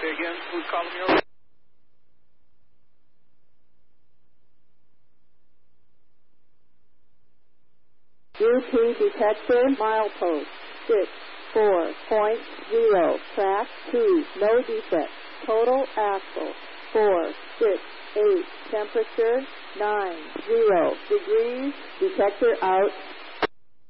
Say again, who's calling me over? UP detector, milepost 64.0, track 2, no defect, total axle 468, temperature 90 degrees, detector out.